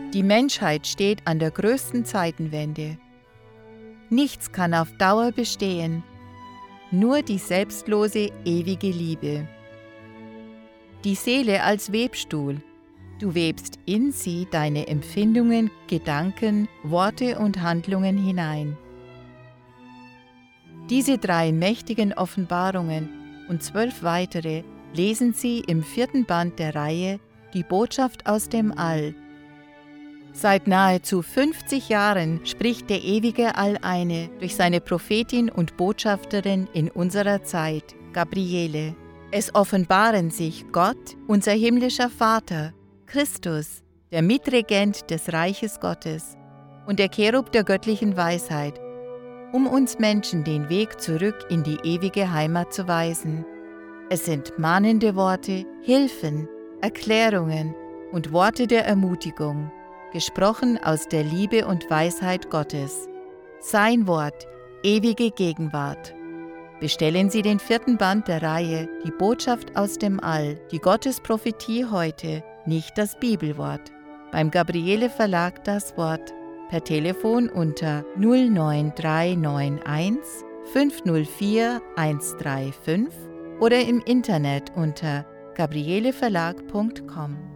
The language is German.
Die Menschheit steht an der größten Zeitenwende. Nichts kann auf Dauer bestehen, nur die selbstlose, ewige Liebe. Die Seele als Webstuhl. Du webst in sie deine Empfindungen, Gedanken, Worte und Handlungen hinein. Diese 3 mächtigen Offenbarungen und 12 weitere lesen Sie im 4. Band der Reihe Die Botschaft aus dem All. Seit nahezu 50 Jahren spricht der ewige Alleine durch seine Prophetin und Botschafterin in unserer Zeit, Gabriele. Es offenbaren sich Gott, unser himmlischer Vater, Christus, der Mitregent des Reiches Gottes und der Cherub der göttlichen Weisheit, um uns Menschen den Weg zurück in die ewige Heimat zu weisen. Es sind mahnende Worte, Hilfen, Erklärungen und Worte der Ermutigung, gesprochen aus der Liebe und Weisheit Gottes. Sein Wort, ewige Gegenwart. Bestellen Sie den 4. Band der Reihe Die Botschaft aus dem All, die Gottesprophetie heute, nicht das Bibelwort. Beim Gabriele Verlag das Wort. Per Telefon unter 09391 504 135 oder im Internet unter gabrieleverlag.com.